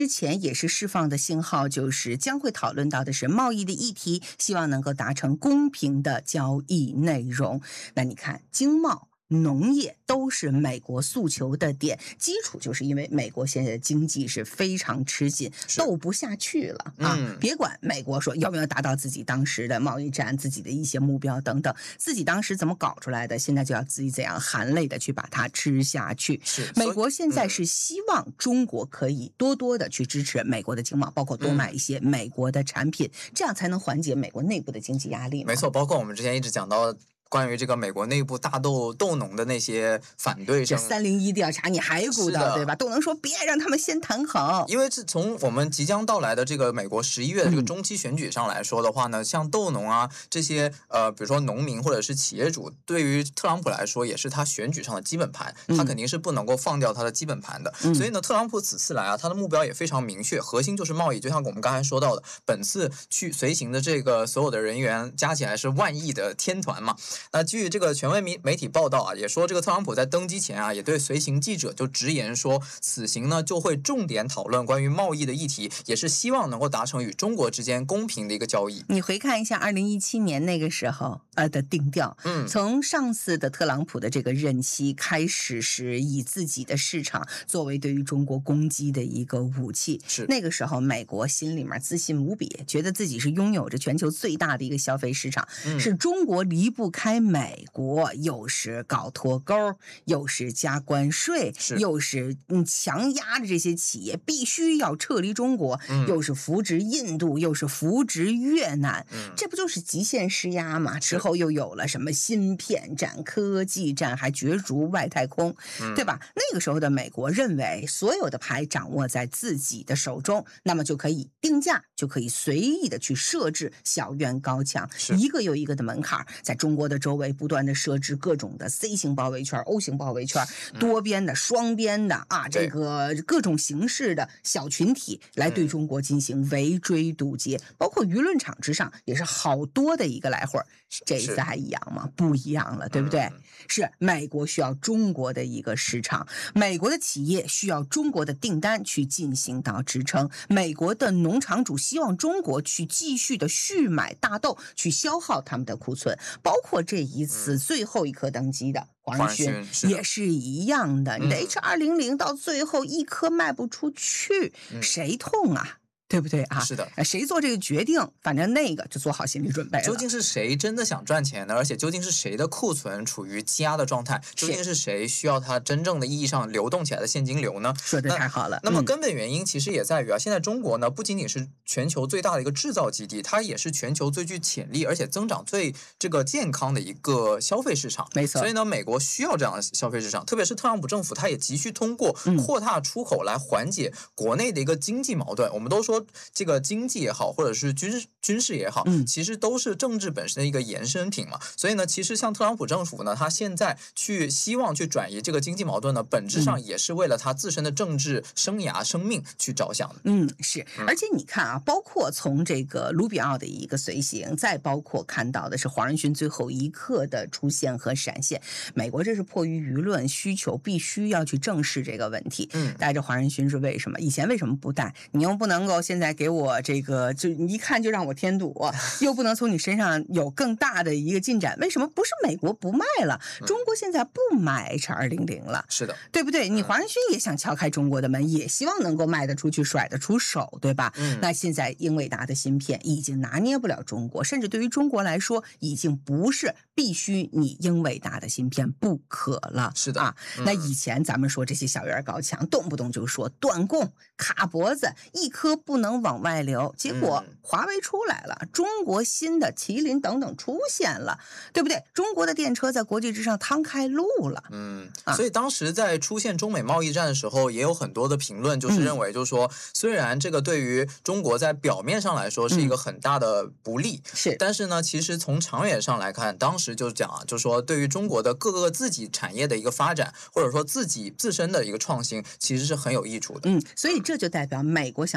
之前也是释放的信号，就是将会讨论到的是贸易的议题，希望能够达成公平的交易内容。那你看，经贸、农业都是美国诉求的点，基础就是因为美国现在的经济是非常吃紧，斗不下去了啊！别管美国说要不要达到自己当时的贸易战、自己的一些目标等等，自己当时怎么搞出来的，现在就要自己怎样含泪的去把它吃下去。美国现在是希望中国可以多多的去支持美国的经贸，包括多买一些美国的产品，这样才能缓解美国内部的经济压力。 没错，包括我们之前一直讲到关于这个美国内部大豆农的那些反对声， 这301调查你还鼓捣对吧？都能说别让他们先谈好。 因为从我们即将到来的这个美国11月的这个中期选举上来说的话呢，像豆农啊这些比如说农民或者是企业主，对于特朗普来说也是他选举上的基本盘，他肯定是不能够放掉他的基本盘的。所以呢，特朗普此次来啊，他的目标也非常明确，核心就是贸易。就像我们刚才说到的，本次去随行的这个所有的人员加起来是万亿的天团嘛。那据这个权威媒体报道啊，也说这个特朗普在登基前啊，也对随行记者就直言说，此行呢就会重点讨论关于贸易的议题，也是希望能够达成与中国之间公平的一个交易。 你回看一下2017年那个时候的定调，从上次的特朗普的这个任期开始，是以自己的市场作为对于中国攻击的一个武器。 是那个时候美国心里面自信无比，觉得自己是拥有着全球最大的一个消费市场，是中国离不开美国，又是搞脱钩，又是加关税，又是强压着这些企业必须要撤离中国，又是扶植印度，又是扶植越南，这不就是极限施压吗？之后又有了什么芯片战、科技战，还角逐外太空，对吧？那个时候的美国认为所有的牌掌握在自己的手中，那么就可以定价，就可以随意的去设置小院高墙，一个又一个的门槛，在中国的周围不断的设置各种的 C 型包围圈、O 型包围圈，多边的、双边的啊，这个各种形式的小群体来对中国进行围追堵截，包括舆论场之上也是好多的一个来回。这一次还一样吗？不一样了，对不对？是美国需要中国的一个市场，美国的企业需要中国的订单去进行到支撑，美国的农场主希望中国去继续的续买大豆，去消耗他们的库存，包括这一次最后一颗登基的黄仁勋也是一样的，你的 H200 到最后一颗卖不出去，谁痛啊？对不对啊？ 是的， 谁做这个决定，反正那个就做好心理准备了。 究竟是谁真的想赚钱呢？而且究竟是谁的库存处于积压的状态？究竟是谁需要它真正的意义上流动起来的现金流呢？ 说得太好了。 那么根本原因其实也在于啊，现在中国呢不仅仅是全球最大的一个制造基地，它也是全球最具潜力而且增长最这个健康的一个消费市场。 没错。 所以呢，美国需要这样的消费市场，特别是特朗普政府，它也急需通过扩大出口来缓解国内的一个经济矛盾。我们都说这个经济也好，或者是军事也好，其实都是政治本身的一个衍生品嘛。所以呢，其实像特朗普政府呢，他现在希望去转移这个经济矛盾呢，本质上也是为了他自身的政治生涯、生命去着想的。 是。而且你看啊，包括从这个卢比奥的一个随行，再包括看到的是黄仁勋最后一刻的出现和闪现，美国这是迫于舆论需求，必须要去正视这个问题。带着黄仁勋是为什么？以前为什么不带？你又不能够现在给我这个就一看就让我添堵，又不能从你身上有更大的一个进展，为什么不是美国不卖了？中国现在不买 H200 了， 是的， 对不对？你黄仁勋也想敲开中国的门，也希望能够卖得出去、甩得出手，对吧？那现在英伟达的芯片已经拿捏不了中国，甚至对于中国来说，已经不是必须你英伟达的芯片不可了。 是的啊，那以前咱们说这些小院高墙，动不动就说断供、卡脖子，一颗不能往外流，结果华为出来了，中国新的麒麟等等出现了，对不对？中国的电车在国际之上趟开路了。 所以当时在出现中美贸易战的时候，也有很多的评论就是认为，就是说，虽然这个对于中国在表面上来说是一个很大的不利，但是呢，其实从长远上来看，当时就讲啊，就是说对于中国的各个自己产业的一个发展，或者说自己自身的一个创新，其实是很有益处的。 所以这就代表美国想要在科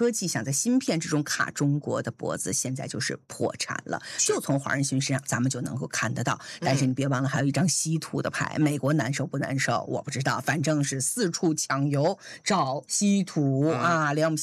科技想在芯片之中卡中国的脖子，现在就是破产了。就从华人勋身上咱们就能够看得到。但是你别忘了，还有一张稀土的牌，美国难受不难受？我不知道，反正是四处抢油找稀土啊，连我们